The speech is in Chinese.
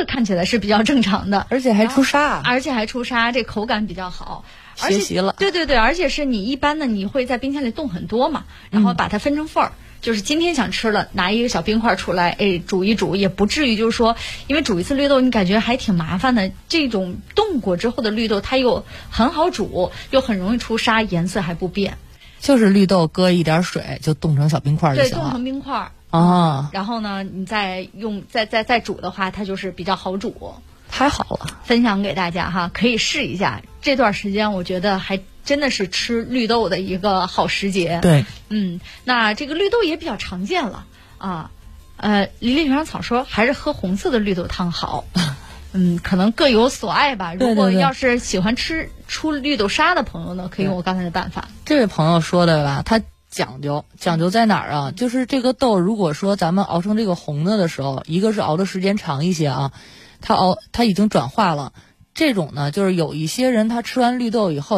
个看起来是比较正常的， 而且还出沙， 这口感比较好。 学习了， 对，而且是你一般的你会在冰箱里冻很多嘛，然后把它分成份儿。就是今天想吃了，拿一个小冰块出来，煮一煮，也不至于就是说，因为煮一次绿豆你感觉还挺麻烦的。这种冻过之后的绿豆，它又很好煮，又很容易出沙，颜色还不变。 就是绿豆搁一点水就冻成小冰块就行了。 对，冻成冰块啊。 然后呢，你再煮的话，它就是比较好煮。 太好了， 分享给大家哈，可以试一下。这段时间我觉得还真的是吃绿豆的一个好时节。 对， 那这个绿豆也比较常见了啊。梨里原草说还是喝红色的绿豆汤好。可能各有所爱吧。如果要是喜欢吃出绿豆沙的朋友呢，可以用我刚才的办法。 这位朋友说的吧，他讲究在哪儿啊？就是这个豆，如果说咱们熬成这个红的时候，一个是熬的时间长一些啊。它已经转化了，这种呢，就是有一些人他吃完绿豆以后。